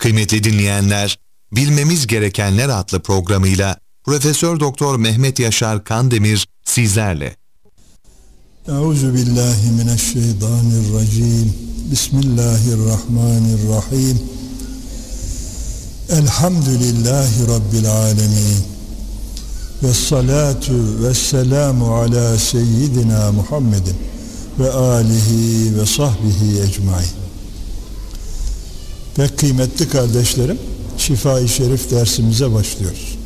Kıymetli dinleyenler, Bilmemiz Gerekenler adlı programıyla Profesör Doktor Mehmet Yaşar Kandemir sizlerle. Euzubillahimineşşeytanirracim. Bismillahirrahmanirrahim. Elhamdülillahi Rabbil alemin. Vessalatu vesselamu ala seyyidina Muhammedin ve alihi ve sahbihi ecmaîn. Pek kıymetli kardeşlerim, Şifa-i Şerif dersimize başlıyoruz.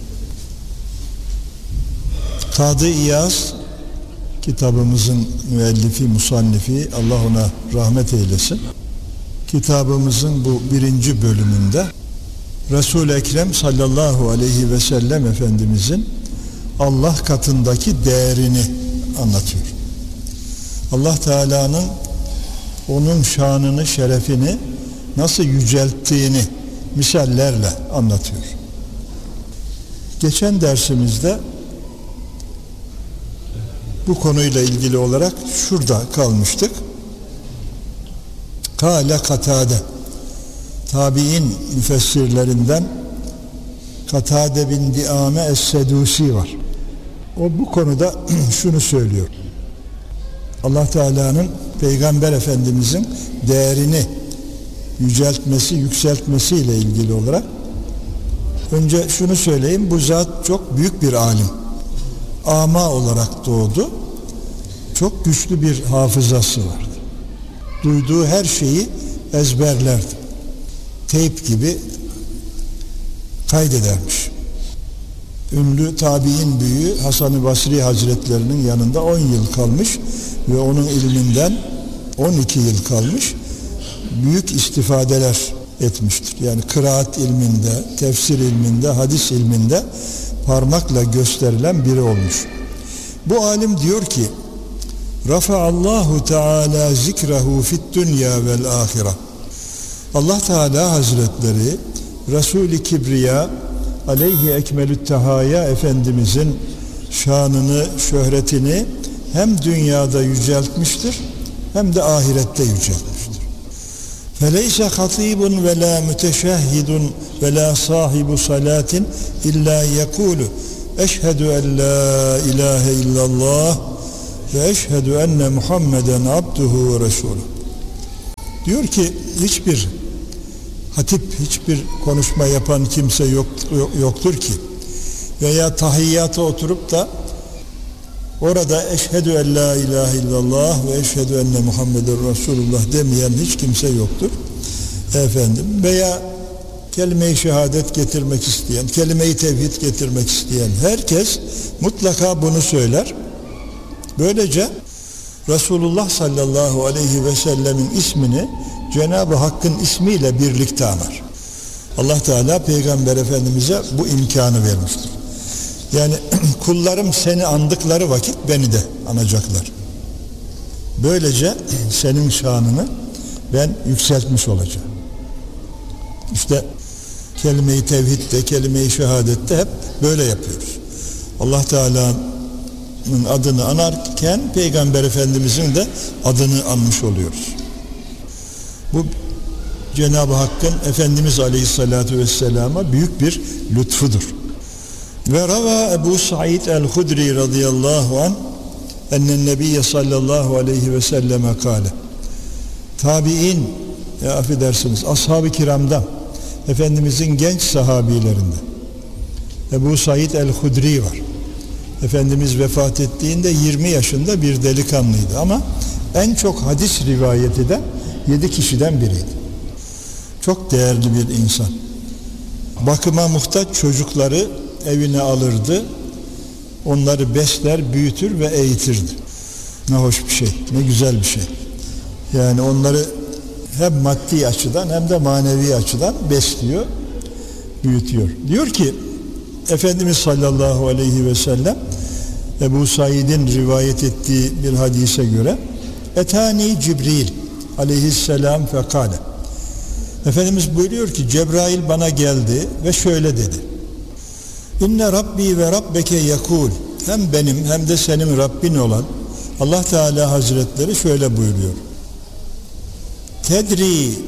Kadı İyaz, kitabımızın müellifi, musannifi, Allah ona rahmet eylesin. Kitabımızın bu 1. bölümünde Resul-i Ekrem sallallahu aleyhi ve sellem Efendimizin Allah katındaki değerini anlatıyor. Allah Teala'nın onun şanını, şerefini nasıl yücelttiğini misallerle anlatıyor. Geçen dersimizde bu konuyla ilgili olarak şurada kalmıştık. Kâle Katade, tabi'in müfessirlerinden Katade bin Diame Es-Sedusi var. O bu konuda şunu söylüyor. Allah Teala'nın Peygamber Efendimizin değerini yüceltmesi, yükseltmesiyle ilgili olarak önce şunu söyleyeyim, bu zat çok büyük bir alim. Ama olarak doğdu. Çok güçlü bir hafızası vardı. Duyduğu her şeyi ezberlerdi. Teyp gibi kaydedermiş. Ünlü tabi'in büyüğü Hasan-ı Basri Hazretlerinin yanında 10 yıl kalmış ve onun ilminden 12 yıl kalmış. Büyük istifadeler etmiştir. Yani kıraat ilminde, tefsir ilminde, hadis ilminde parmakla gösterilen biri olmuş. Bu alim diyor ki: Rafa'allahu Teala zikrehu fit dünya vel ahire. Allah Teala Hazretleri Resul-i Kibriya aleyhi ekmelü't tehaya Efendimizin şanını, şöhretini hem dünyada yüceltmiştir hem de ahirette yüceltmiştir. فَلَيْسَ خَطِيبٌ وَلَا مُتَشَهِّدٌ وَلَا صَاحِبُ صَلَاتٍ إِلَّا يَقُولُ اَشْهَدُ اَنْ لَا اِلَٰهَ اِلَّا اللّٰهِ وَاَشْهَدُ اَنَّ مُحَمَّدًا عَبْدُهُ وَرَسُولُهُ. Diyor ki hiçbir hatip, hiçbir konuşma yapan kimse yoktur ki veya tahiyyata oturup da orada eşhedü en la ilahe illallah ve eşhedü enne Muhammeden Resulullah demeyen hiç kimse yoktur. Efendim, veya kelime-i şehadet getirmek isteyen, kelime-i tevhid getirmek isteyen herkes mutlaka bunu söyler. Böylece Resulullah sallallahu aleyhi ve sellemin ismini Cenab-ı Hakk'ın ismiyle birlikte anar. Allah Teala Peygamber Efendimiz'e bu imkanı vermiştir. Yani kullarım seni andıkları vakit beni de anacaklar. Böylece senin şanını ben yükseltmiş olacağım. İşte kelime-i tevhidde, kelime-i şehadette hep böyle yapıyoruz. Allah Teala'nın adını anarken Peygamber Efendimizin de adını anmış oluyoruz. Bu Cenab-ı Hakk'ın Efendimiz Aleyhisselatü Vesselam'a büyük bir lütfudur. Ve rava Ebu Said el-Hudri radıyallahu anh ennen nebiyye sallallahu aleyhi ve selleme kâle. Tabi'in, affedersiniz, ashab-ı kiramdan, Efendimizin genç sahabilerinde Ebu Said el-Hudri var. Efendimiz vefat ettiğinde 20 yaşında bir delikanlıydı ama en çok hadis rivayeti de 7 kişiden biriydi. Çok değerli bir insan. Bakıma muhtaç çocukları evine alırdı. Onları besler, büyütür ve eğitirdi. Ne hoş bir şey, ne güzel bir şey. Yani onları hem maddi açıdan hem de manevi açıdan besliyor, büyütüyor. Diyor ki Efendimiz sallallahu aleyhi ve sellem Ebu Said'in rivayet ettiği bir hadise göre Etani Cibril aleyhisselam fekale. Efendimiz buyuruyor ki Cebrail bana geldi ve şöyle dedi: İnne Rabbi ve Rabbeke yakul. Hem benim hem de senin Rabbin olan Allah Teala Hazretleri şöyle buyuruyor: Tedri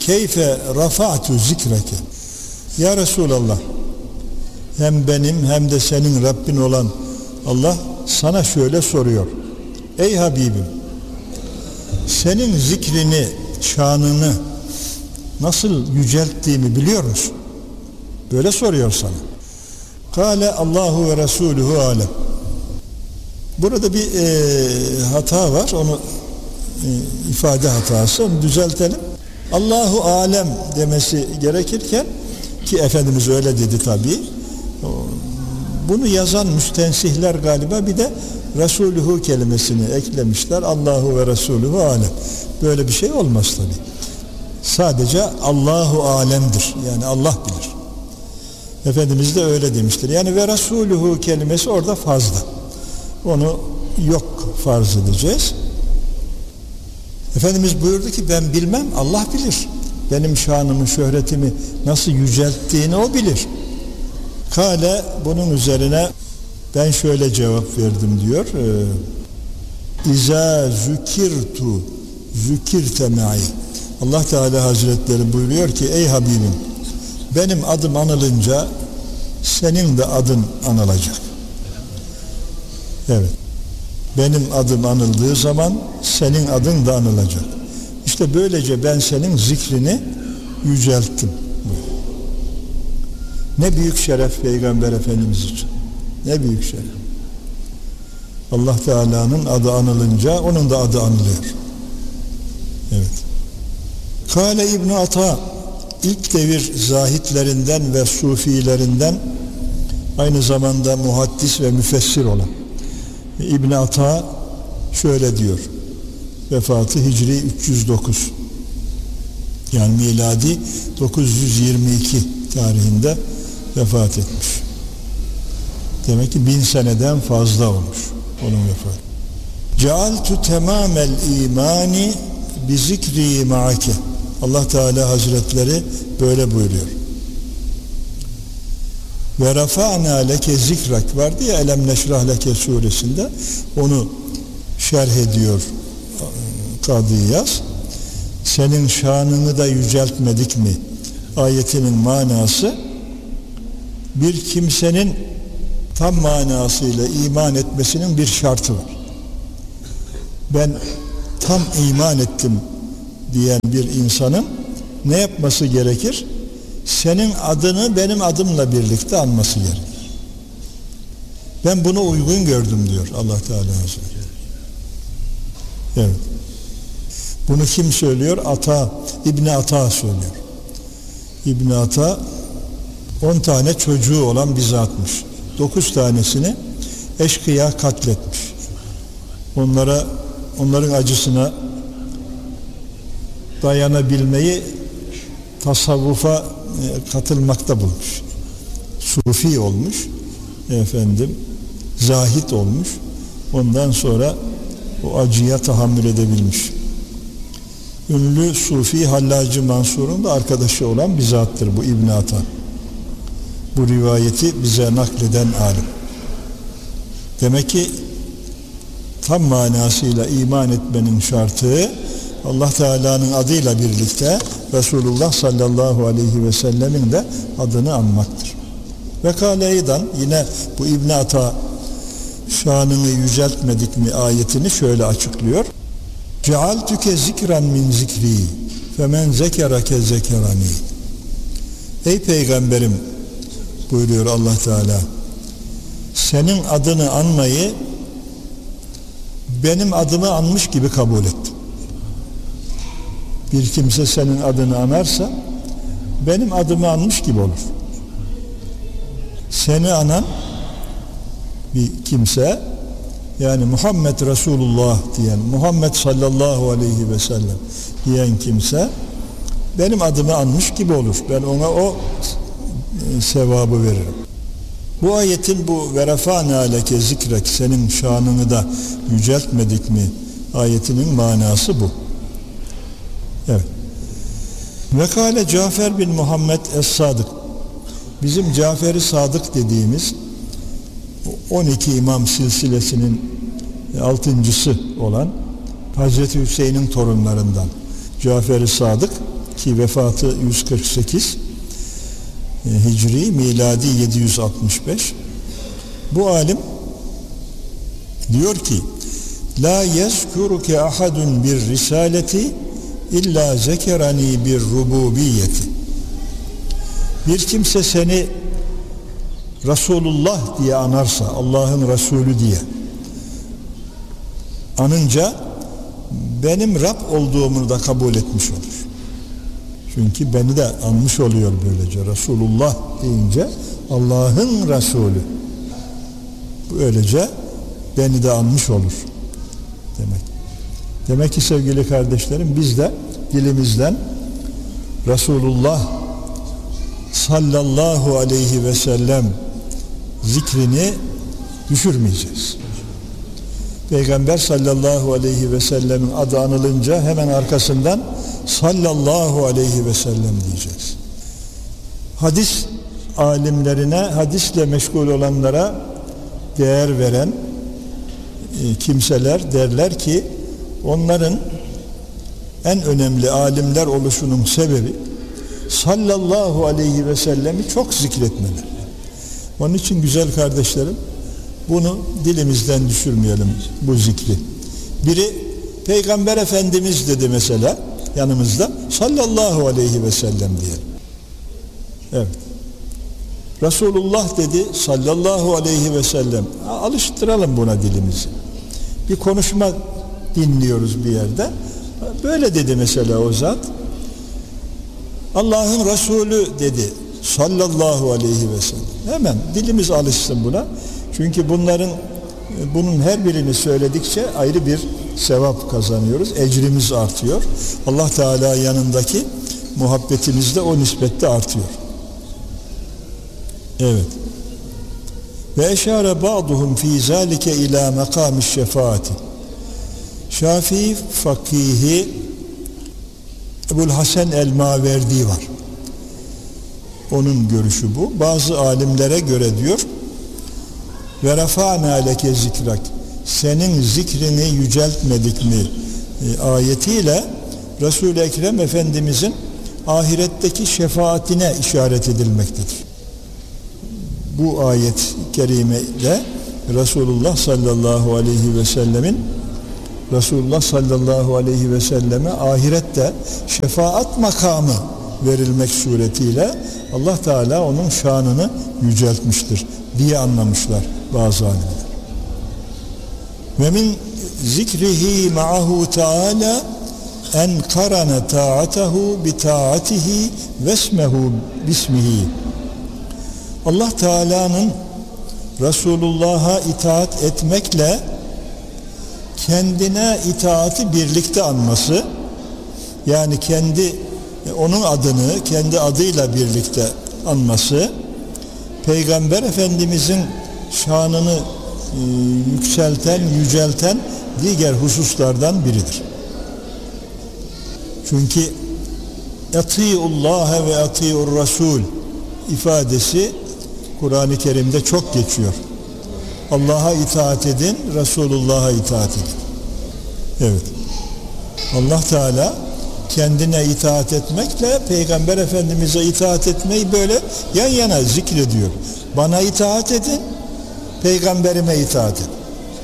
keyfe rafa'tu zikreke. Ya Resulallah, hem benim hem de senin Rabbin olan Allah sana şöyle soruyor. Ey Habibim, senin zikrini, şanını nasıl yücelttiğimi biliyor musun? Böyle soruyor sana. Kâle Allahu ve Resuluhu alem. Burada bir hata var. Onu ifade hatası. Onu düzeltelim. Allahu alem demesi gerekirken, ki Efendimiz öyle dedi tabii. Bunu yazan müstensihler galiba bir de Resuluhu kelimesini eklemişler. Allahu ve Resuluhu alem. Böyle bir şey olmaz tabii. Sadece Allahu alemdir. Yani Allah bilir. Efendimiz de öyle demiştir. Yani ve Resuluhu kelimesi orada fazla. Onu yok farz edeceğiz. Efendimiz buyurdu ki ben bilmem, Allah bilir. Benim şanımı, şöhretimi nasıl yücelttiğini o bilir. Kale, bunun üzerine ben şöyle cevap verdim diyor. İza zükirtu zükirte ma'i. Allah Teala Hazretleri buyuruyor ki ey Habibim, benim adım anılınca senin de adın anılacak. Evet. Benim adım anıldığı zaman senin adın da anılacak. İşte böylece ben senin zikrini yücelttim. Ne büyük şeref Peygamber Efendimiz için. Ne büyük şeref. Allah Teala'nın adı anılınca onun da adı anılıyor. Evet. Kâle İbn Ata, ilk devir zahitlerinden ve sufilerinden, aynı zamanda muhaddis ve müfessir olan İbn Ata şöyle diyor. Vefatı Hicri 309. Yani miladi 922 tarihinde vefat etmiş. Demek ki 1000 seneden fazla olmuş onun vefatı. Cealtu temamel imani bi zikri ma'ake. Allah Teala Hazretleri böyle buyuruyor. Ve rafa'na leke zikrak vardı ya Elem Neşrah Leke suresinde, onu şerh ediyor Kadı İyaz. Senin şanını da yüceltmedik mi ayetinin manası, bir kimsenin tam manasıyla iman etmesinin bir şartı var. Ben tam iman ettim diyen bir insanın ne yapması gerekir? Senin adını benim adımla birlikte anması gerekir. Ben bunu uygun gördüm diyor Allah Teala Hazretleri. Evet. Bunu kim söylüyor? Ata, İbni Ata söylüyor. İbni Ata 10 tane çocuğu olan bir zatmış. 9 tanesini eşkıya katletmiş. Onların acısına dayanabilmeyi tasavvufa katılmakta bulmuş. Sufi olmuş. Zahit olmuş. Ondan sonra o acıya tahammül edebilmiş. Ünlü Sufi Hallacı Mansur'un da arkadaşı olan bir zattır bu İbn Ata. Bu rivayeti bize nakleden alim. Demek ki tam manasıyla iman etmenin şartı Allah Teala'nın adıyla birlikte Resulullah sallallahu aleyhi ve sellemin de adını anmaktır. Ve kâleyden yine bu İbn Ata şanını yüceltmedik mi ayetini şöyle açıklıyor. Cealtüke zikran min zikri femen zekerake zekerani. Ey Peygamberim buyuruyor Allah Teala, senin adını anmayı benim adımı anmış gibi kabul ettim. Bir kimse senin adını anarsa benim adımı anmış gibi olur. Seni anan bir kimse, yani Muhammed Resulullah diyen, Muhammed sallallahu aleyhi ve sellem diyen kimse benim adımı anmış gibi olur. Ben ona o sevabı veririm. Bu ayetin bu verefâne leke zikrek, senin şanını da yüceltmedik mi ayetinin manası bu. Evet. Ve kâle Cafer bin Muhammed Es-Sadık, bizim Cafer-i Sadık dediğimiz 12 imam silsilesinin 6.'sı olan Hazreti Hüseyin'in torunlarından Cafer-i Sadık ki vefatı 148 Hicri, miladi 765. Bu alim diyor ki: La yezkuruke ahadun bir risaleti illa zekerani bir rububiyeti. Bir kimse seni Resulullah diye anarsa, Allah'ın Resulü diye anınca benim Rab olduğumu da kabul etmiş olur. Çünkü beni de anmış oluyor böylece. Resulullah deyince Allah'ın Resulü. Böylece beni de anmış olur demek. Demek ki sevgili kardeşlerim, biz de dilimizden Resulullah sallallahu aleyhi ve sellem zikrini düşürmeyeceğiz. Peygamber sallallahu aleyhi ve sellemin adı anılınca hemen arkasından sallallahu aleyhi ve sellem diyeceğiz. Hadis alimlerine, hadisle meşgul olanlara değer veren kimseler derler ki onların en önemli alimler oluşunun sebebi sallallahu aleyhi ve sellemi çok zikretmeleri. Onun için güzel kardeşlerim, bunu dilimizden düşürmeyelim, bu zikri. Biri Peygamber Efendimiz dedi mesela yanımızda, sallallahu aleyhi ve sellem diyelim. Evet. Resulullah dedi, sallallahu aleyhi ve sellem. Alıştıralım buna dilimizi. Bir konuşma dinliyoruz bir yerde. Böyle dedi mesela o zat. Allah'ın Resulü dedi, sallallahu aleyhi ve sellem. Hemen dilimiz alışsın buna. Çünkü bunun her birini söyledikçe ayrı bir sevap kazanıyoruz. Ecrimiz artıyor. Allah Teala yanındaki muhabbetimiz de o nispette artıyor. Evet. Ve eşare ba'duhum fi zalike ila makamiş şefaati. Şafii fakihi Ebu'l-Hasen el-Maverdi var. Onun görüşü bu. Bazı alimlere göre diyor, ve rafa'na leke zikrak, senin zikrini yüceltmedik mi ayetiyle Resul-i Ekrem Efendimizin ahiretteki şefaatine işaret edilmektedir. Bu ayet-i kerimeyle Resulullah sallallahu aleyhi ve selleme ahirette şefaat makamı verilmek suretiyle Allah Teala onun şanını yüceltmiştir diye anlamışlar bazı alimler. Ve min zikrihi ma'ahu Teala en karana ta'atahu bi ta'atihi ve ismehu bismihi. Allah Teala'nın Resulullah'a itaat etmekle kendine itaati birlikte anması, yani onun adını kendi adıyla birlikte anması, Peygamber Efendimizin şanını yücelten diğer hususlardan biridir. Çünkü Ati'ullaha ve ati'ur Rasul ifadesi Kur'an-ı Kerim'de çok geçiyor. Allah'a itaat edin, Resulullah'a itaat edin. Evet. Allah Teala kendine itaat etmekle Peygamber Efendimiz'e itaat etmeyi böyle yan yana zikrediyor. Bana itaat edin, Peygamberime itaat edin.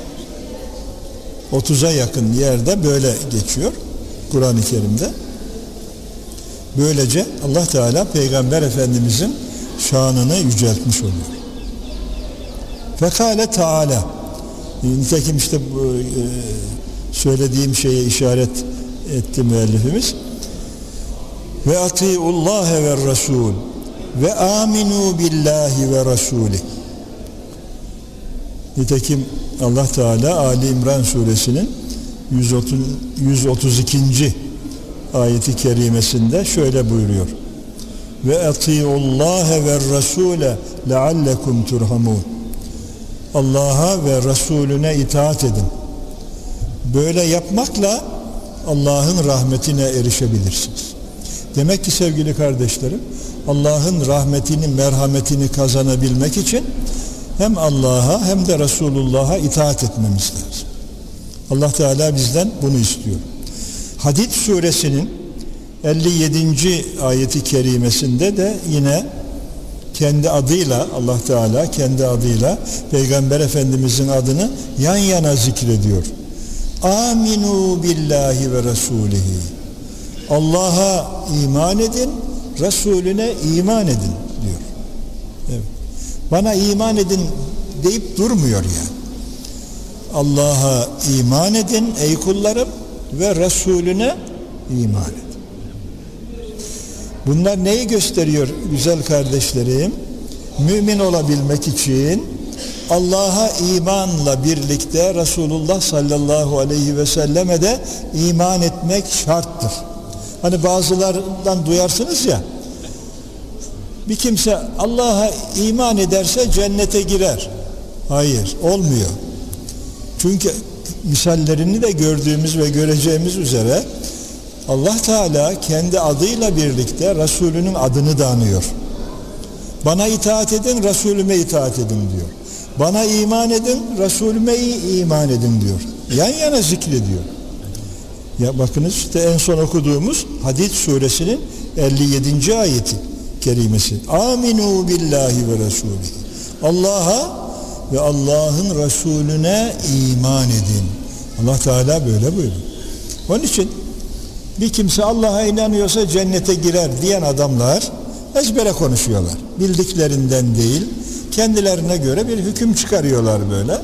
30'a yakın yerde böyle geçiyor Kur'an-ı Kerim'de. Böylece Allah Teala Peygamber Efendimiz'in şanını yüceltmiş oluyor. Fekale Teala, nitekim işte söylediğim şeye işaret etti müellifimiz. Ve ati'ullahe ve rasul ve aminu billahi ve rasulih. Nitekim Allah Teala Ali İmran suresinin 132. ayeti kerimesinde şöyle buyuruyor: ve ati'ullahe ve rasule leallekum turhamun. Allah'a ve Resulüne itaat edin. Böyle yapmakla Allah'ın rahmetine erişebilirsiniz. Demek ki sevgili kardeşlerim, Allah'ın rahmetini, merhametini kazanabilmek için hem Allah'a hem de Resulullah'a itaat etmemiz lazım. Allah Teala bizden bunu istiyor. Hadid suresinin 57. ayeti kerimesinde de yine kendi adıyla, Allah Teala kendi adıyla Peygamber Efendimizin adını yan yana zikrediyor. Aminu billahi ve rasulihi. Allah'a iman edin, Resulüne iman edin diyor. Evet. Bana iman edin deyip durmuyor yani. Allah'a iman edin ey kullarım ve Resulüne iman edin. Bunlar neyi gösteriyor güzel kardeşlerim? Mümin olabilmek için Allah'a imanla birlikte Resulullah sallallahu aleyhi ve selleme de iman etmek şarttır. Hani bazılardan duyarsınız ya, bir kimse Allah'a iman ederse cennete girer. Hayır, olmuyor. Çünkü misallerini de gördüğümüz ve göreceğimiz üzere Allah Teala kendi adıyla birlikte Resulünün adını da anıyor. Bana itaat edin, Resulüme itaat edin diyor. Bana iman edin, Resulüme iman edin diyor. Yan yana zikrediyor. Ya bakınız işte en son okuduğumuz Hadid suresinin 57. ayeti kerimesi. Aminu billahi ve Resulü. Allah'a ve Allah'ın Resulüne iman edin. Allah Teala böyle buyuruyor. Onun için bir kimse Allah'a inanıyorsa cennete girer diyen adamlar ezbere konuşuyorlar. Bildiklerinden değil, kendilerine göre bir hüküm çıkarıyorlar böyle.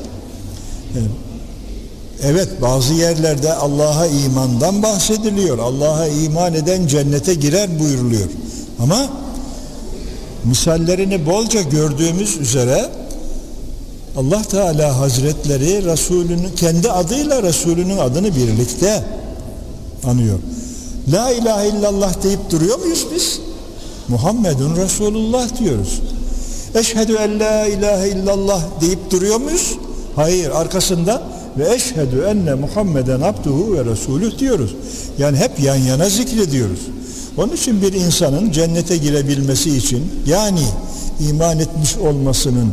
Evet, bazı yerlerde Allah'a imandan bahsediliyor. Allah'a iman eden cennete girer buyuruluyor. Ama misallerini bolca gördüğümüz üzere Allah Teala Hazretleri Resulünün kendi adıyla Resulünün adını birlikte anıyor. La ilahe illallah deyip duruyor muyuz biz? Muhammedun Resulullah diyoruz. Eşhedü en la ilahe illallah deyip duruyor muyuz? Hayır, arkasında ve eşhedü enne Muhammeden abduhu ve resulüh diyoruz. Yani hep yan yana zikrediyoruz. Onun için bir insanın cennete girebilmesi için, yani iman etmiş olmasının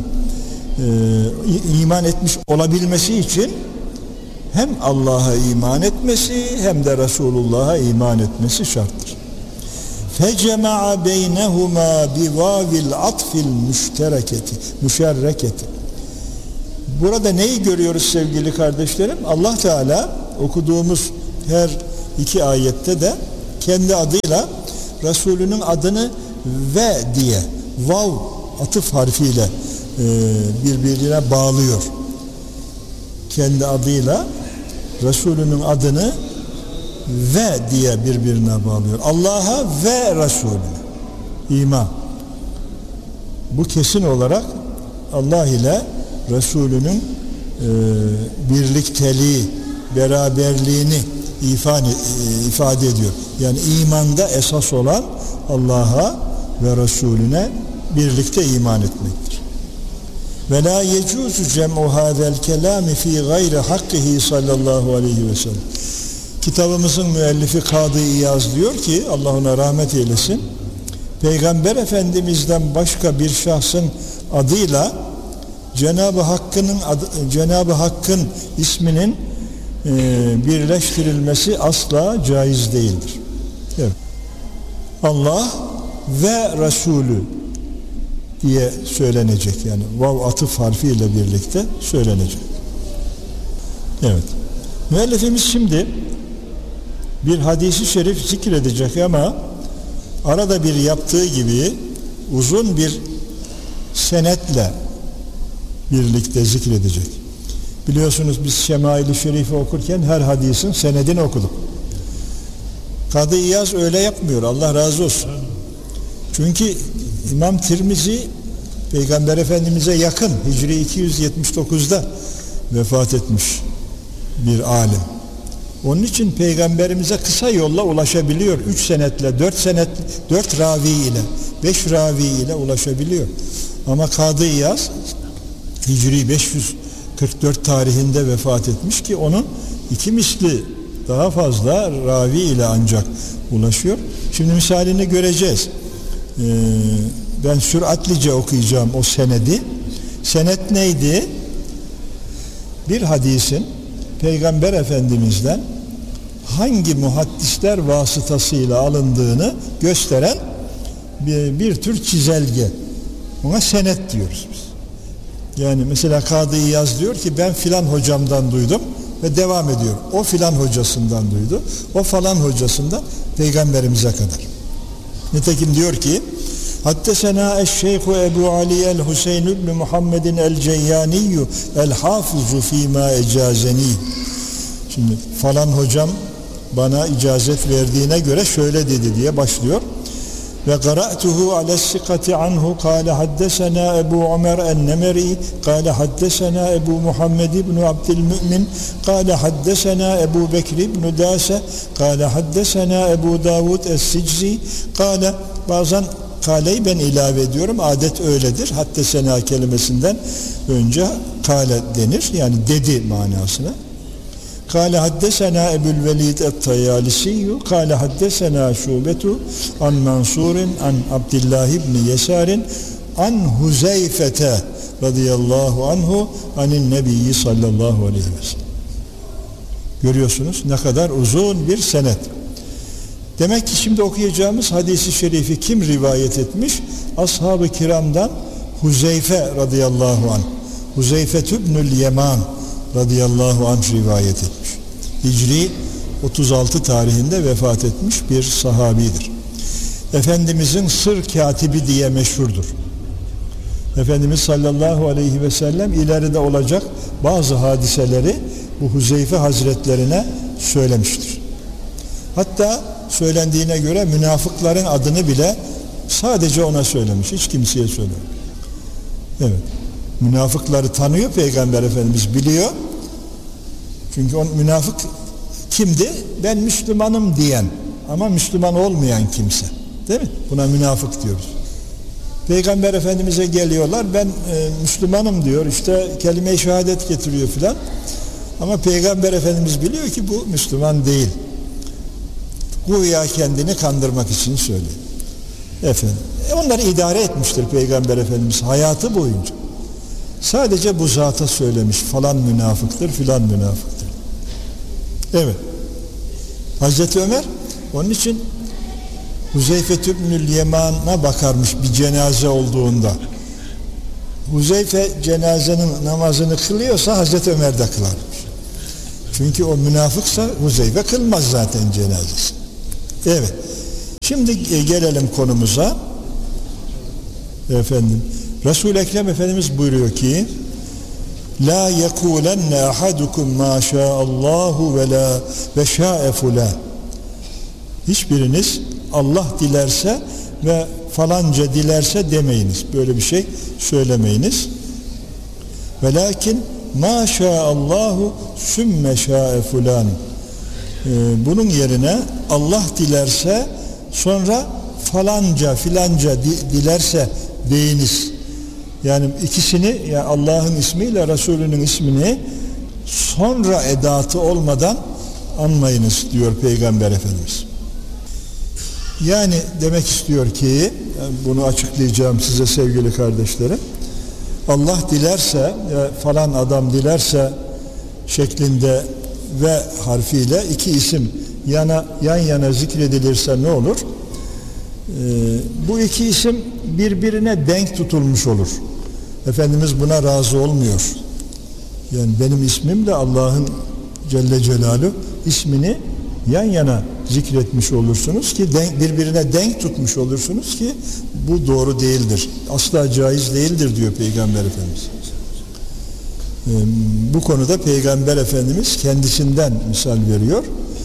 iman etmiş olabilmesi için hem Allah'a iman etmesi hem de Resulullah'a iman etmesi şarttır. Fecema'a beynehuma bivavil atfil müşerreketi. Burada neyi görüyoruz sevgili kardeşlerim? Allah Teala okuduğumuz her iki ayette de kendi adıyla Resulünün adını ve diye vav atıf harfiyle birbirine bağlıyor. Kendi adıyla Resulünün adını ve diye birbirine bağlıyor. Allah'a ve Resulüne iman. Bu kesin olarak Allah ile Resulünün birlikteliği, beraberliğini ifade ediyor. Yani imanda esas olan Allah'a ve Resulüne birlikte iman etmektir. Ve la yecuzu cem'u hâzel kelâmi fî gayri hakkihi sallallahu aleyhi ve sellem. Kitabımızın müellifi Kadı İyaz diyor ki, Allah ona rahmet eylesin, Peygamber Efendimiz'den başka bir şahsın adıyla Cenab-ı Hakk'ın isminin birleştirilmesi asla caiz değildir. Evet. Allah ve Resulü diye söylenecek, yani vav atıf harfiyle birlikte söylenecek. Evet. Müellifimiz şimdi bir hadisi şerif zikredecek ama arada bir yaptığı gibi uzun bir senetle birlikte zikredecek. Biliyorsunuz biz Şemail-i Şerif'i okurken her hadisin senedini okuduk. Kadı İyaz öyle yapmıyor. Allah razı olsun. Çünkü İmam Tirmizi Peygamber Efendimiz'e yakın Hicri 279'da vefat etmiş bir alim. Onun için Peygamberimize kısa yolla ulaşabiliyor. 3 senetle, 4 ravi ile, 5 ravi ile ulaşabiliyor. Ama Kadı İyaz Hicri 544 tarihinde vefat etmiş ki onun 2 misli daha fazla ravi ile ancak ulaşıyor. Şimdi misalini göreceğiz. Ben süratlice okuyacağım o senedi. Senet neydi? Bir hadisin Peygamber Efendimiz'den hangi muhaddisler vasıtasıyla alındığını gösteren bir tür çizelge. Ona senet diyoruz biz. Yani mesela Kadı İyaz diyor ki ben filan hocamdan duydum ve devam ediyor. O filan hocasından duydu. O falan hocasından peygamberimize kadar. Nitekim diyor ki Haddesena eşşeyhu Ebu Ali el-Hüseyin ibn Muhammedin el-Ceyyaniyyü el-Hafizu fîmâ ecazeni. Şimdi falan hocam bana icazet verdiğine göre şöyle dedi diye başlıyor. Ve qara'tuhu ale's-sikati anhu kâle haddesena Ebu Ömer el-Nemeri kâle haddesena Ebu Muhammed ibn Abdülmü'min kâle haddesena Ebu Bekir ibn Dâse kâle haddesena Ebu Davud es-Siczi kâle bazen kâleyi ben ilave ediyorum. Adet öyledir. Haddesena kelimesinden önce kâle denir. Yani dedi manasına. Kâle haddesena Ebu'l-Velid et-Tayyalisiyyü kâle haddesena Şubetu an Mansur'in an Abdullah ibn Yesar'in an Huzeyfete radıyallahu anhu anin nebiyyi sallallahu aleyhi ve sellem. Görüyorsunuz ne kadar uzun bir senet. Demek ki şimdi okuyacağımız hadisi şerifi kim rivayet etmiş? Ashab-ı kiramdan Huzeyfe radıyallahu anh. Huzeyfe ibnül Yeman radıyallahu anh rivayet etmiş. Hicri 36 tarihinde vefat etmiş bir sahabidir. Efendimizin sır katibi diye meşhurdur. Efendimiz sallallahu aleyhi ve sellem ileride olacak bazı hadiseleri bu Huzeyfe hazretlerine söylemiştir. Hatta söylendiğine göre münafıkların adını bile sadece ona söylemiş. Hiç kimseye söylememiş. Evet. Münafıkları tanıyor Peygamber Efendimiz, biliyor. Çünkü münafık kimdi? Ben Müslümanım diyen ama Müslüman olmayan kimse. Değil mi? Buna münafık diyoruz. Peygamber Efendimiz'e geliyorlar. Ben Müslümanım diyor. İşte kelime-i şehadet getiriyor filan. Ama Peygamber Efendimiz biliyor ki bu Müslüman değil. Güya kendini kandırmak için söylüyor. Efendim. Onları idare etmiştir Peygamber Efendimiz hayatı boyunca. Sadece bu zata söylemiş. Falan münafıktır, filan münafıktır. Evet. Hazreti Ömer onun için Huzeyfe ibnül Yeman'a bakarmış bir cenaze olduğunda. Huzeyfe cenazenin namazını kılıyorsa Hazreti Ömer de kılarmış. Çünkü o münafıksa Huzeyfe kılmaz zaten cenazesi. Evet. Şimdi gelelim konumuza. Efendim, Resul-i Ekrem Efendimiz buyuruyor ki La yekulenne ahadukum ma şa'allahu ve la ve şa'e fulan. Hiçbiriniz Allah dilerse ve falanca dilerse demeyiniz. Böyle bir şey söylemeyiniz. Velakin ma şa'allahu sümme şa'e fulan. Bunun yerine Allah dilerse sonra falanca filanca dilerse deyiniz. Yani ikisini, yani Allah'ın ismiyle Resulünün ismini sonra edatı olmadan anmayınız diyor Peygamber Efendimiz. Yani demek istiyor ki, bunu açıklayacağım size sevgili kardeşlerim. Allah dilerse, falan adam dilerse şeklinde ve harfiyle iki isim yan yana zikredilirse ne olur? Bu iki isim birbirine denk tutulmuş olur. Efendimiz buna razı olmuyor. Yani benim ismimle Allah'ın Celle Celaluhu ismini yan yana zikretmiş olursunuz ki birbirine denk tutmuş olursunuz ki bu doğru değildir. Asla caiz değildir diyor Peygamber Efendimiz. Bu konuda Peygamber Efendimiz kendisinden misal veriyor.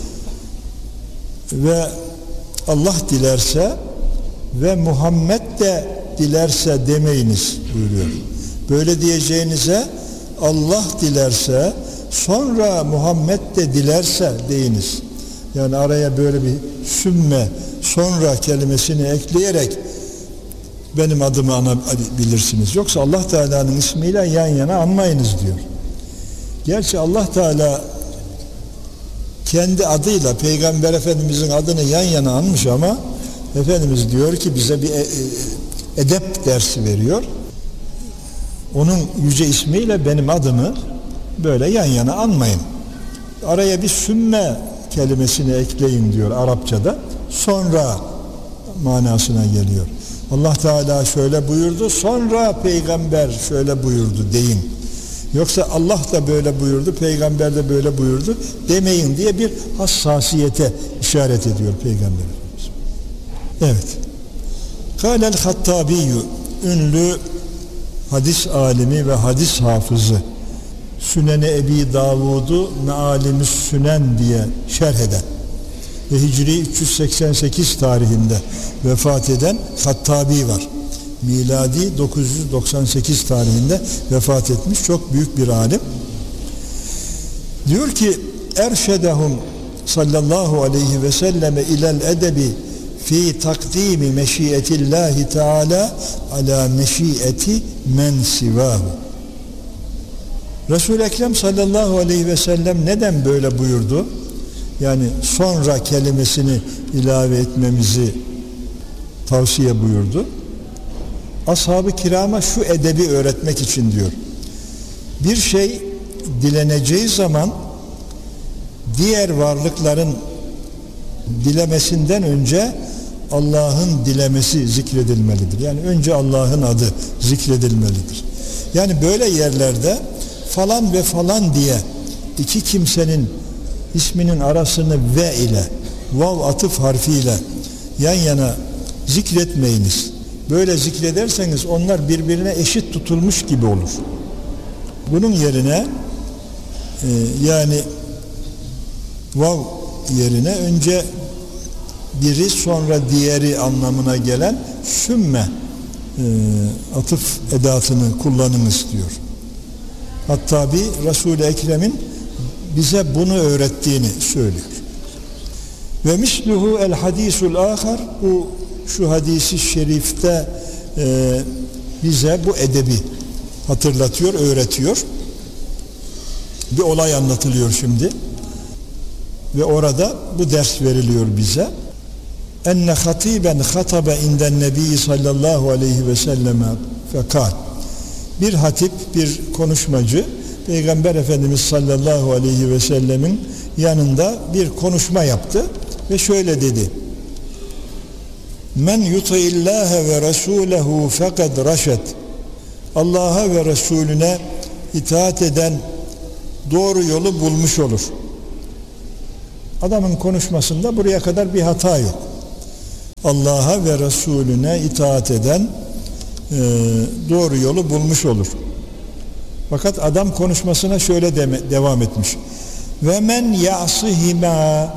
Ve Allah dilerse ve Muhammed de dilerse demeyiniz buyuruyor. Böyle diyeceğinize Allah dilerse sonra Muhammed de dilerse deyiniz. Yani araya böyle bir sümme sonra kelimesini ekleyerek benim adımı anabilirsiniz. Yoksa Allah Teala'nın ismiyle yan yana anmayınız diyor. Gerçi Allah Teala kendi adıyla Peygamber Efendimizin adını yan yana anmış ama Efendimiz diyor ki bize bir edep dersi veriyor. Onun yüce ismiyle benim adımı böyle yan yana anmayın. Araya bir sümme kelimesini ekleyin diyor Arapçada. Sonra manasına geliyor. Allah Teala şöyle buyurdu, sonra peygamber şöyle buyurdu deyin. Yoksa Allah da böyle buyurdu, peygamber de böyle buyurdu demeyin diye bir hassasiyete işaret ediyor Peygamber Efendimiz. Evet. Kâlel Hattabiyyü, ünlü hadis alimi ve hadis hafızı, Sünen-i Ebi Davud'u Mealim-i Sünen diye şerh eden ve Hicri 388 tarihinde vefat eden Hattabi var. Miladi 998 tarihinde vefat etmiş çok büyük bir alim. Diyor ki erşedehum sallallahu aleyhi ve selleme ilel edebi fi takdimi meşiyetillahi teala ala meşiyeti men sivahu. Resul-i Ekrem sallallahu aleyhi ve sellem neden böyle buyurdu? Yani sonra kelimesini ilave etmemizi tavsiye buyurdu. Ashab-ı kirama şu edebi öğretmek için diyor. Bir şey dileneceği zaman diğer varlıkların dilemesinden önce Allah'ın dilemesi zikredilmelidir. Yani önce Allah'ın adı zikredilmelidir. Yani böyle yerlerde falan ve falan diye iki kimsenin isminin arasını ve ile, vav atıf harfiyle yan yana zikretmeyiniz. Böyle zikrederseniz onlar birbirine eşit tutulmuş gibi olur. Bunun yerine yani vav yerine önce biri sonra diğeri anlamına gelen sümme atıf edatını kullanınız diyor. Hatta bir Resul-i Ekrem'in bize bunu öğrettiğini söylüyor. Ve misluhu el hadisul ahar, bu şu hadisi şerifte bize bu edebi hatırlatıyor, öğretiyor. Bir olay anlatılıyor şimdi. Ve orada bu ders veriliyor bize. Enne hatiben hatabe inden nebi sallallahu aleyhi ve selleme fekal. Bir hatip, bir konuşmacı Peygamber Efendimiz sallallahu aleyhi ve sellemin yanında bir konuşma yaptı ve şöyle dedi. Men yuti'illâhe ve rasûlehu fekad raşed. Allah'a ve Resulüne itaat eden doğru yolu bulmuş olur. Adamın konuşmasında buraya kadar bir hata yok. Allah'a ve Resulüne itaat eden doğru yolu bulmuş olur. Fakat adam konuşmasına şöyle devam etmiş. Ve men ya'sihima,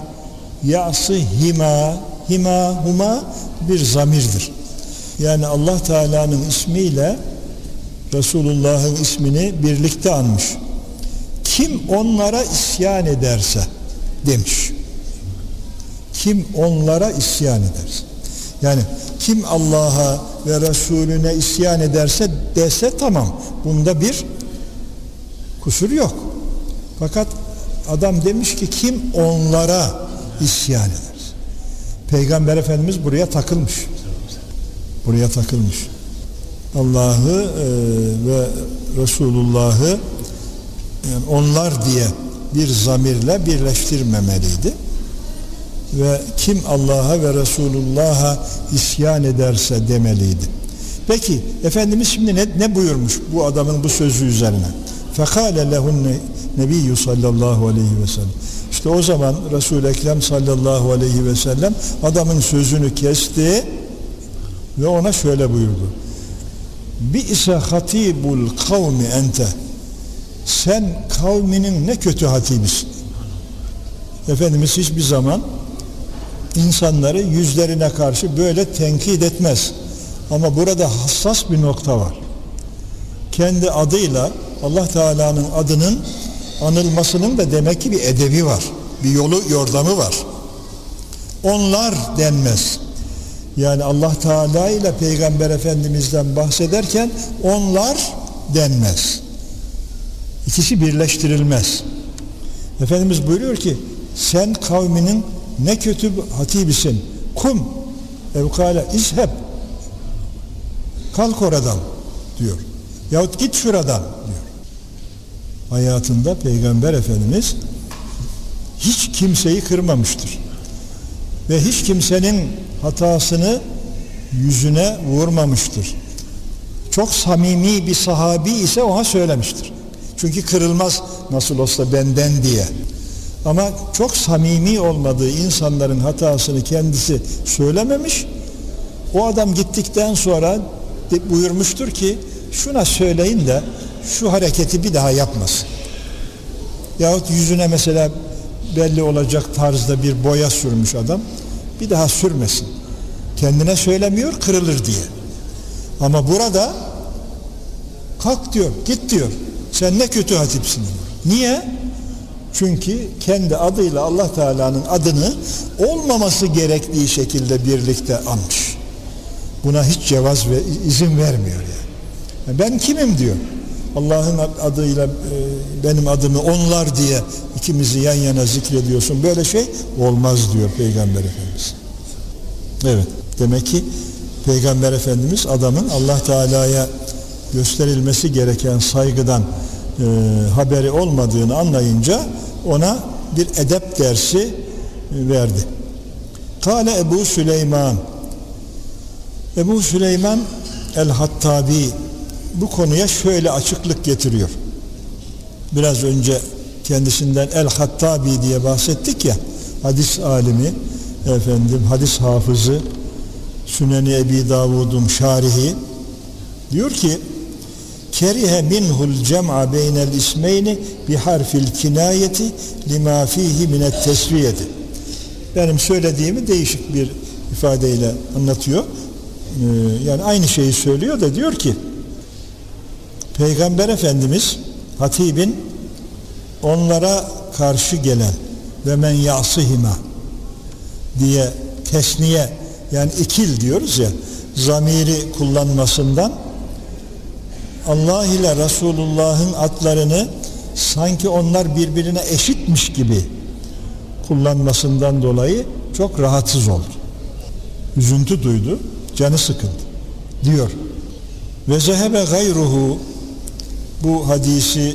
huma bir zamirdir. Yani Allah Teala'nın ismiyle Resulullah'ın ismini birlikte anmış. Kim onlara isyan ederse demiş. Kim onlara isyan ederse. Yani kim Allah'a ve Resulüne isyan ederse dese tamam. Bunda bir kusur yok. Fakat adam demiş ki kim onlara isyan eder. Peygamber Efendimiz buraya takılmış. Buraya takılmış. Allah'ı ve Resulullah'ı yani onlar diye bir zamirle birleştirmemeliydi. Ve kim Allah'a ve Resulullah'a isyan ederse demeliydi. Peki Efendimiz şimdi ne buyurmuş bu adamın bu sözü üzerine? Fekale lehun nebiyyü sallallahu aleyhi ve sellem. İşte o zaman Resul-i Ekrem sallallahu aleyhi ve sellem adamın sözünü kesti ve ona şöyle buyurdu. Bi'se hatibul kavmi ente. Sen kavminin ne kötü hatibisin. Efendimiz hiçbir zaman insanları yüzlerine karşı böyle tenkit etmez. Ama burada hassas bir nokta var. Kendi adıyla Allah Teala'nın adının anılmasının da demek ki bir edebi var. Bir yolu, yordamı var. Onlar denmez. Yani Allah Teala ile Peygamber Efendimiz'den bahsederken onlar denmez. İkisi birleştirilmez. Efendimiz buyuruyor ki sen kavminin ne kötü hatibisin. Kum evkâle izheb. Kalk oradan diyor. Yahut git şuradan diyor. Hayatında Peygamber Efendimiz hiç kimseyi kırmamıştır. Ve hiç kimsenin hatasını yüzüne vurmamıştır. Çok samimi bir sahabi ise ona söylemiştir. Çünkü kırılmaz nasıl olsa benden diye. Ama çok samimi olmadığı insanların hatasını kendisi söylememiş. O adam gittikten sonra buyurmuştur ki şuna söyleyin de şu hareketi bir daha yapmasın. Yahut yüzüne mesela belli olacak tarzda bir boya sürmüş adam, bir daha sürmesin. Kendine söylemiyor, kırılır diye. Ama burada kalk diyor, git diyor. Sen ne kötü hatipsin. Niye? Çünkü kendi adıyla Allah Teala'nın adını olmaması gerektiği şekilde birlikte anmış. Buna hiç cevaz ve izin vermiyor yani. Ben kimim diyor. Allah'ın adıyla benim adımı onlar diye ikimizi yan yana zikrediyorsun. Böyle şey olmaz diyor Peygamber Efendimiz. Evet. Demek ki Peygamber Efendimiz adamın Allah Teala'ya gösterilmesi gereken saygıdan haberi olmadığını anlayınca ona bir edep dersi verdi. Kâle Ebu Süleyman. Ebu Süleyman el-Hattabi bu konuya şöyle açıklık getiriyor. Biraz önce kendisinden el-Hattabi diye bahsettik ya, hadis alimi, hadis hafızı, Süneni Ebi Davud'un şarihi diyor ki kerihe minhul cem'a beynel ismeyni bi harfil kinayeti lima fihi minet tesviyeti. Benim söylediğimi değişik bir ifadeyle anlatıyor. Yani aynı şeyi söylüyor da diyor ki Peygamber Efendimiz hatibin onlara karşı gelen ve men yasihima diye tesniye yani ikil diyoruz ya zamiri kullanmasından Allah ile Resulullah'ın adlarını sanki onlar birbirine eşitmiş gibi kullanmasından dolayı çok rahatsız oldu. Üzüntü duydu, canı sıkıldı diyor. Ve zehebe gayruhu bu hadisi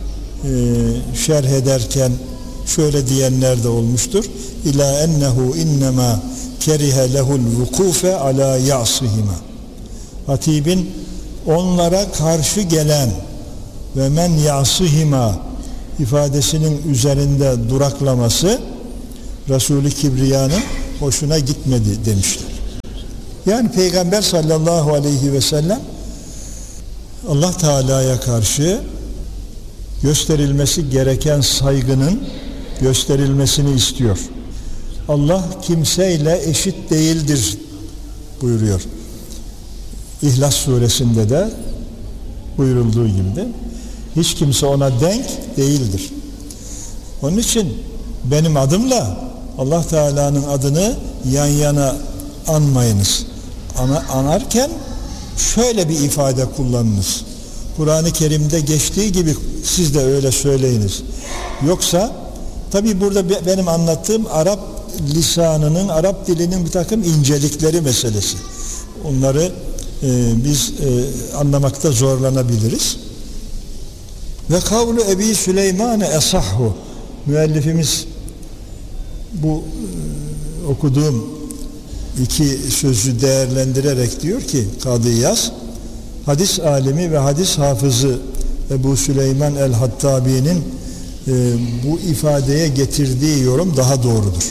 şerh ederken şöyle diyenler de olmuştur. İlâ ennehu innemâ kerihe lehul vukufe alâ ya'sihima. Hatibin onlara karşı gelen ve men ya'sihima ifadesinin üzerinde duraklaması Resul-i Kibriya'nın hoşuna gitmedi demişler. Yani Peygamber sallallahu aleyhi ve sellem Allah Teala'ya karşı gösterilmesi gereken saygının gösterilmesini istiyor. Allah kimseyle eşit değildir buyuruyor. İhlas suresinde de buyurulduğu gibi de hiç kimse ona denk değildir. Onun için benim adımla Allah Teala'nın adını yan yana anmayınız. Anarken şöyle bir ifade kullanınız. Kur'an-ı Kerim'de geçtiği gibi siz de öyle söyleyiniz. Yoksa tabi burada benim anlattığım Arap lisanının, Arap dilinin bir takım incelikleri meselesi. Onları biz anlamakta zorlanabiliriz. Ve kavlu Ebi Süleyman'e esahhu. Müellifimiz bu okuduğum iki sözü değerlendirerek diyor ki Kadı İyaz, hadis alimi ve hadis hafızı Ebu Süleyman el-Hattabi'nin bu ifadeye getirdiği yorum daha doğrudur.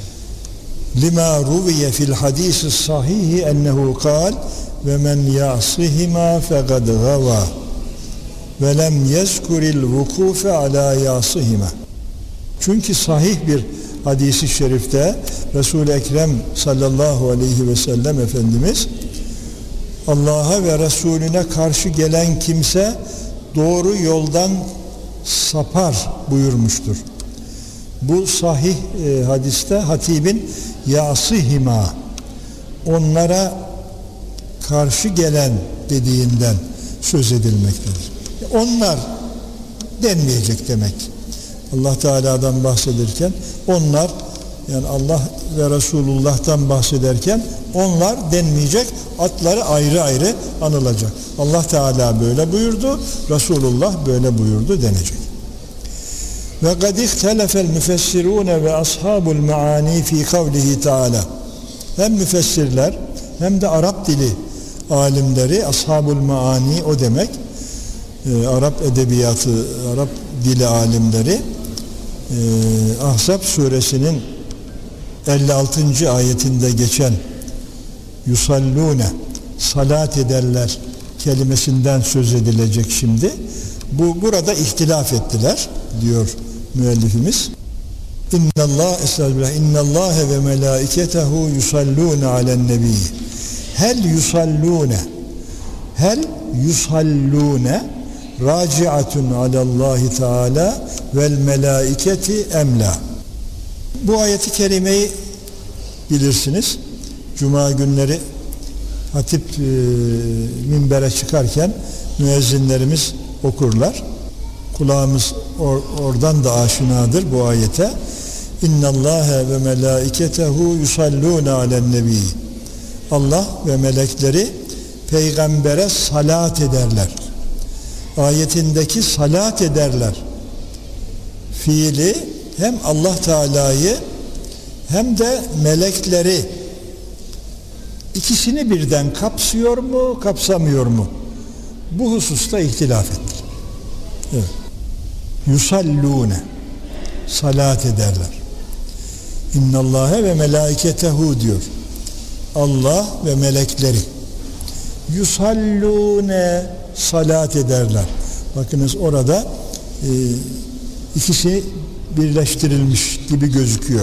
Lima ruviye fil hadis sahihi ennehu kal ve men yasihima fekad gava ve lem yezkuril vukufe ala yasihima. Çünkü sahih bir hadisi şerifte Resul-i Ekrem sallallahu aleyhi ve sellem Efendimiz Allah'a ve Resulüne karşı gelen kimse doğru yoldan sapar buyurmuştur. Bu sahih hadiste hatibin yasihima onlara karşı gelen dediğinden söz edilmektedir. Onlar denmeyecek demek. Allah Teala'dan bahsederken onlar yani Allah ve Resulullah'tan bahsederken onlar denmeyecek, adları ayrı ayrı anılacak. Allah Teala böyle buyurdu, Resulullah böyle buyurdu denecek. Ve kad ihtelefel müfessirune ve ashabul maani fi kavlihi Teala. Hem müfessirler hem de Arap dili alimleri, ashabul maani o demek, Arap edebiyatı, Arap dili alimleri Ahzab suresinin 56. ayetinde geçen yusallune, salat ederler kelimesinden söz edilecek şimdi. Burada ihtilaf ettiler diyor müellifimiz. İnnallâhe ve melâiketehu yusallûne alen nebi. Hel yusallûne raciatun alallâhi teâlâ vel melâiketi emlâ. Bu ayeti kerimeyi bilirsiniz. Cuma günleri hatip minbere çıkarken müezzinlerimiz okurlar. Kulağımız oradan da aşinadır bu ayete. İnnallâhe ve melâiketehu yusallûne alen nebi. Allah ve melekleri peygambere salat ederler. Ayetindeki salat ederler fiili hem Allah Teala'yı hem de melekleri ikisini birden kapsıyor mu, kapsamıyor mu? Bu hususta ihtilaf ettiler. Evet. Yusallûne, salat ederler. İnnallâhe ve melâiketehu diyor. Allah ve melekleri. Yusallûne, salat ederler. Bakınız orada ikisi birleştirilmiş gibi gözüküyor.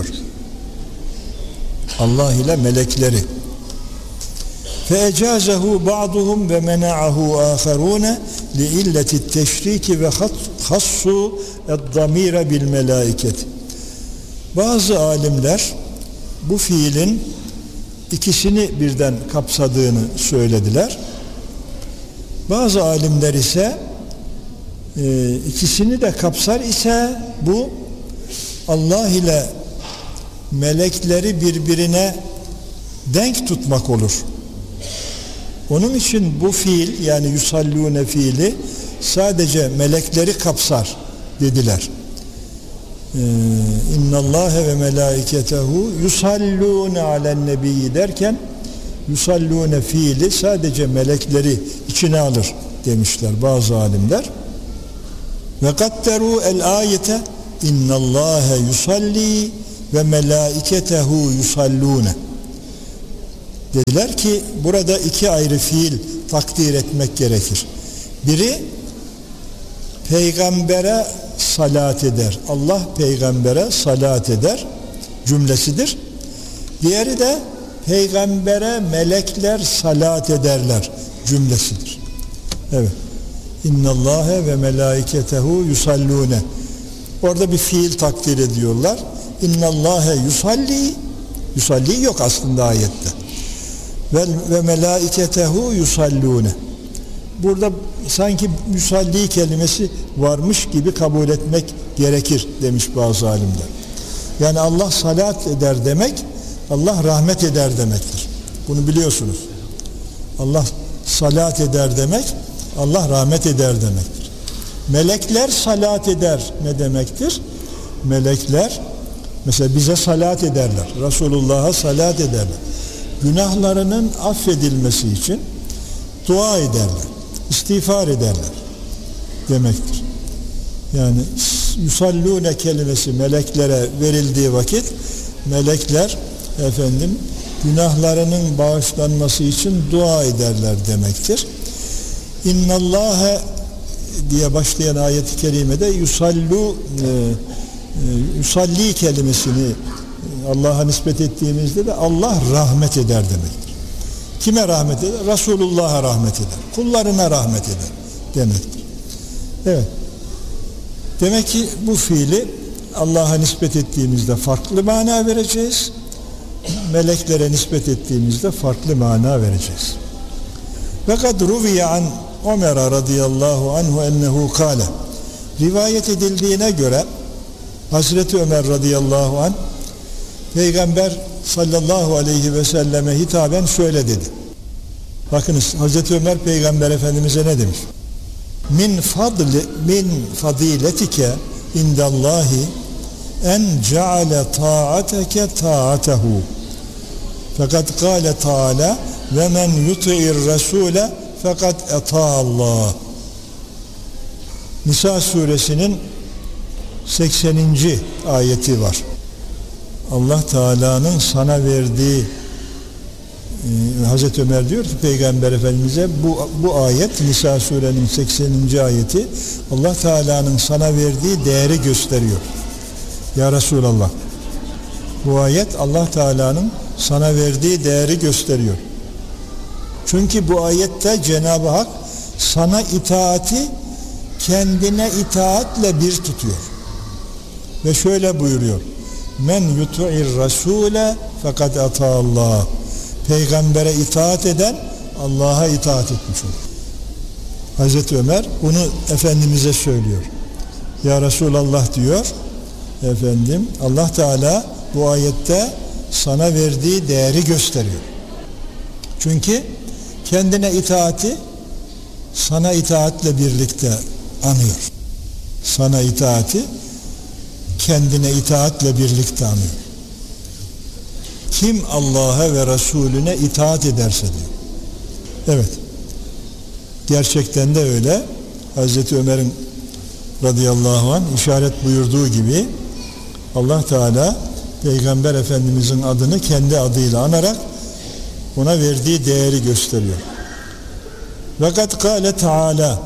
Allah ile melekleri. فَاَجَازَهُ بَعْضُهُمْ وَمَنَعَهُ آخَرُونَ لِإِلَّةِ التَّشْرِيكِ وَخَصُّوا الضَّمِيرَ بِالْمَلَائِكَةِ. Bazı alimler bu fiilin ikisini birden kapsadığını söylediler. Bazı alimler ise ikisini de kapsar ise bu Allah ile melekleri birbirine denk tutmak olur. Onun için bu fiil, yani yusallûne fiili sadece melekleri kapsar dediler. İnnallâhe ve melâiketehu yusallûne alen nebiyyi derken yusallûne fiili sadece melekleri içine alır demişler bazı alimler. Ve kadderu el ayete innallâhe yusalli ve melâiketehu yusallûne. Dediler ki burada iki ayrı fiil takdir etmek gerekir. Biri peygambere salat eder. Allah peygambere salat eder cümlesidir. Diğeri de peygambere melekler salat ederler cümlesidir. Evet. İnnallâhe ve melâiketehu yusallûne. Orada bir fiil takdir ediyorlar. İnnallâhe yusalli. Yusalli yok aslında ayette. Ve melâiketehu yusallûne. Burada sanki yusalli kelimesi varmış gibi kabul etmek gerekir demiş bazı alimler. Yani Allah salat eder demek, Allah rahmet eder demektir. Bunu biliyorsunuz. Allah salat eder demek, Allah rahmet eder demektir. Melekler salat eder ne demektir? Melekler mesela bize salat ederler. Resulullah'a salat ederler. Günahlarının affedilmesi için dua ederler. İstiğfar ederler demektir. Yani yusallûne kelimesi meleklere verildiği vakit melekler günahlarının bağışlanması için dua ederler demektir. İnnallâhe diye başlayan ayet-i kerimede yusalli kelimesini Allah'a nispet ettiğimizde de Allah rahmet eder demektir. Kime rahmet eder? Resulullah'a rahmet eder. Kullarına rahmet eder demektir. Evet. Demek ki bu fiili Allah'a nispet ettiğimizde farklı mana vereceğiz. Meleklere nispet ettiğimizde farklı mana vereceğiz. Ve kad ruviye an Ömer radıyallahu anhu ennehu kâle. Rivayet edildiğine göre Hazreti Ömer radıyallahu anh Peygamber sallallahu aleyhi ve selleme hitaben şöyle dedi. Bakınız Hazreti Ömer Peygamber Efendimiz'e ne demiş? Min fadiletike indallahi en ceale ta'ateke ta'atehu. Fakat kâle Teala ve men yuti'ir rasûle fakat etâallah. Nisa suresinin 80. ayeti var. Allah Teala'nın sana verdiği, Hazreti Ömer diyor ki Peygamber Efendimiz'e bu ayet, Nisa surenin 80. ayeti Allah Teala'nın sana verdiği değeri gösteriyor. Ya Resulallah, bu ayet Allah Teala'nın sana verdiği değeri gösteriyor. Çünkü bu ayette Cenab-ı Hak sana itaati kendine itaatle bir tutuyor. Ve şöyle buyuruyor: men yutu'ir rasule fakat ata'allah. Peygambere itaat eden Allah'a itaat etmiş olur. Hazreti Ömer bunu Efendimiz'e söylüyor. Ya Resulallah diyor, efendim Allah Teala bu ayette sana verdiği değeri gösteriyor. Çünkü kendine itaati sana itaatle birlikte anıyor. Sana itaati kendine itaatle birlikte anıyor. Kim Allah'a ve Resulüne itaat ederse diyor. Evet. Gerçekten de öyle. Hazreti Ömer'in radıyallahu anh işaret buyurduğu gibi Allah Teala Peygamber Efendimizin adını kendi adıyla anarak ona verdiği değeri gösteriyor. Fakat kâle Teala,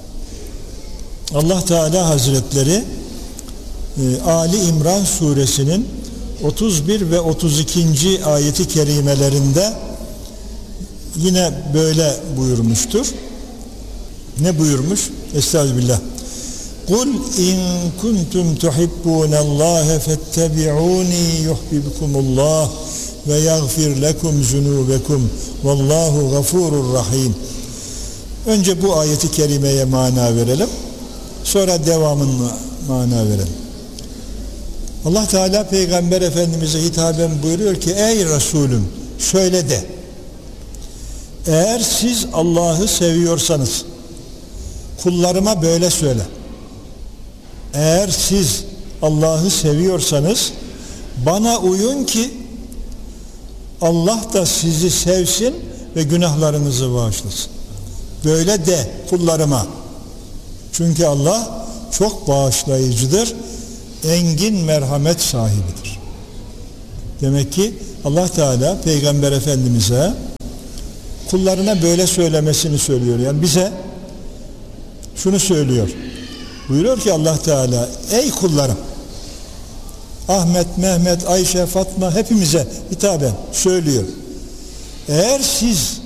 Allah Teala Hazretleri Ali İmran suresinin 31 ve 32. ayeti kerimelerinde yine böyle buyurmuştur. Ne buyurmuş? Estağfirullah. Kul in kuntum tuhibbunallaha fettebi'uni yuhibbukumullah ve yaghfir lekum zunubekum vallahu gafurur rahim. Önce bu ayeti kerimeye mana verelim. Sonra devamını mana verelim. Allah Teala Peygamber Efendimiz'e hitaben buyuruyor ki ey Resulüm şöyle de, eğer siz Allah'ı seviyorsanız kullarıma böyle söyle. Eğer siz Allah'ı seviyorsanız bana uyun ki Allah da sizi sevsin ve günahlarınızı bağışlasın. Böyle de kullarıma. Çünkü Allah çok bağışlayıcıdır, engin merhamet sahibidir. Demek ki Allah Teala Peygamber Efendimiz'e kullarına böyle söylemesini söylüyor. Yani bize şunu söylüyor. Buyuruyor ki Allah Teala, ey kullarım, Ahmet, Mehmet, Ayşe, Fatma hepimize hitaben söylüyor. Eğer siz